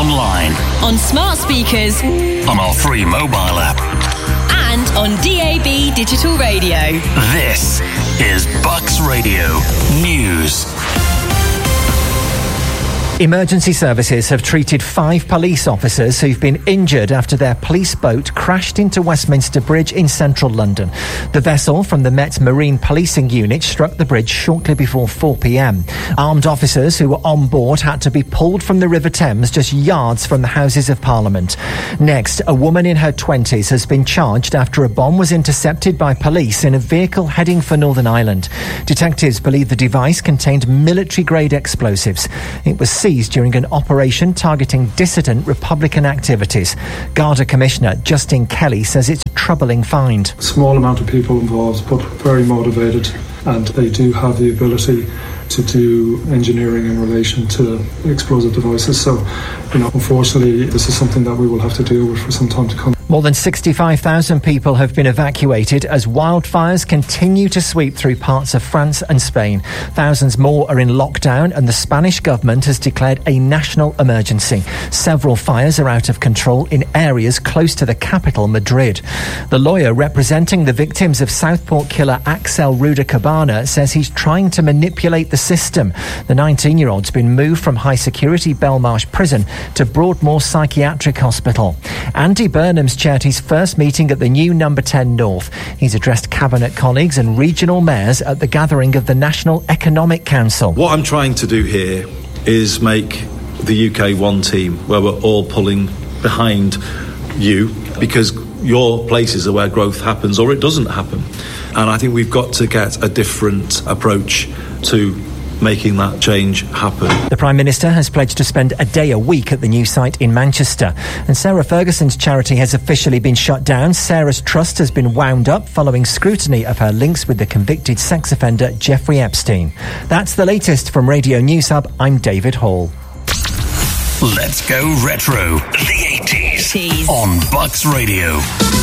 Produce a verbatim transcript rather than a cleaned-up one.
online, on smart speakers, on our free mobile app, and on D A B digital radio. This is Bucks Radio News. Emergency services have treated five police officers who've been injured after their police boat crashed into Westminster Bridge in central London. The vessel from the Met Marine Policing Unit struck the bridge shortly before four p.m. Armed officers who were on board had to be pulled from the River Thames just yards from the Houses of Parliament. Next, a woman in her twenties has been charged after a bomb was intercepted by police in a vehicle heading for Northern Ireland. Detectives believe the device contained military-grade explosives. It was seized during an operation targeting dissident Republican activities. Garda Commissioner Justin Kelly says it's a troubling find. Small amount of people involved, but very motivated, and they do have the ability to do engineering in relation to explosive devices. So, you know, unfortunately, this is something that we will have to deal with for some time to come. More than sixty-five thousand people have been evacuated as wildfires continue to sweep through parts of France and Spain. Thousands more are in lockdown, and the Spanish government has declared a national emergency. Several fires are out of control in areas close to the capital, Madrid. The lawyer representing the victims of Southport killer Axel Ruda-Cabana says he's trying to manipulate the system. The nineteen-year-old's been moved from high-security Belmarsh prison to Broadmoor Psychiatric Hospital. Andy Burnham's chaired his first meeting at the new Number ten North. He's addressed cabinet colleagues and regional mayors at the gathering of the National Economic Council. What I'm trying to do here is make the U K one team where we're all pulling behind you, because your places are where growth happens or it doesn't happen. And I think we've got to get a different approach to making that change happen. The Prime Minister has pledged to spend a day a week at the new site in Manchester. And Sarah Ferguson's charity has officially been shut down. Sarah's trust has been wound up following scrutiny of her links with the convicted sex offender Jeffrey Epstein. That's the latest from Radio News Hub. I'm David Hall. Let's go retro. The eighties on Bucks Radio.